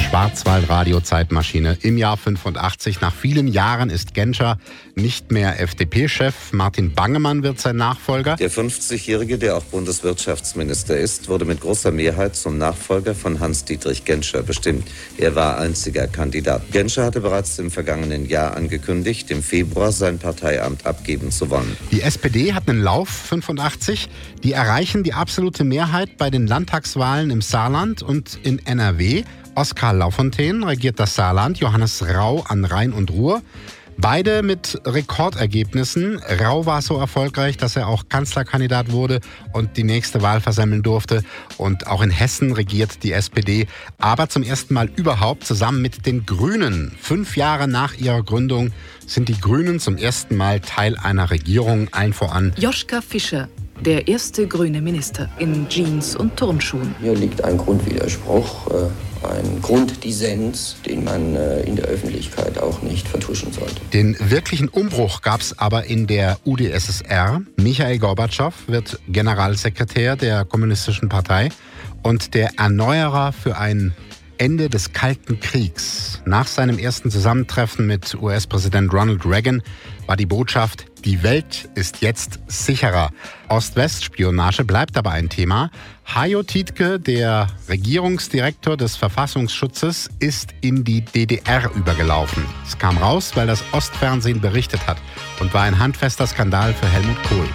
Schwarzwaldradio-Zeitmaschine im Jahr 85. Nach vielen Jahren ist Genscher nicht mehr FDP-Chef. Martin Bangemann wird sein Nachfolger. Der 50-Jährige, der auch Bundeswirtschaftsminister ist, wurde mit großer Mehrheit zum Nachfolger von Hans-Dietrich Genscher bestimmt. Er war einziger Kandidat. Genscher hatte bereits im vergangenen Jahr angekündigt, im Februar sein Parteiamt abgeben zu wollen. Die SPD hat einen Lauf, 85. Die erreichen die absolute Mehrheit bei den Landtagswahlen im Saarland und in NRW. Oskar Lafontaine regiert das Saarland, Johannes Rau an Rhein und Ruhr. Beide mit Rekordergebnissen. Rau war so erfolgreich, dass er auch Kanzlerkandidat wurde und die nächste Wahl versemmeln durfte. Und auch in Hessen regiert die SPD, aber zum ersten Mal überhaupt zusammen mit den Grünen. 5 Jahre nach ihrer Gründung sind die Grünen zum ersten Mal Teil einer Regierung, allen voran Joschka Fischer, der erste grüne Minister in Jeans und Turnschuhen. Hier liegt ein Grundwiderspruch, ein Grunddissens, den man in der Öffentlichkeit auch nicht vertuschen sollte. Den wirklichen Umbruch gab es aber in der UdSSR. Michail Gorbatschow wird Generalsekretär der Kommunistischen Partei und der Erneuerer für ein Ende des Kalten Kriegs. Nach seinem ersten Zusammentreffen mit US-Präsident Ronald Reagan war die Botschaft: Die Welt ist jetzt sicherer. Ost-West-Spionage bleibt aber ein Thema. Hajo Tiedtke, der Regierungsdirektor des Verfassungsschutzes, ist in die DDR übergelaufen. Es kam raus, weil das Ostfernsehen berichtet hat und war ein handfester Skandal für Helmut Kohl.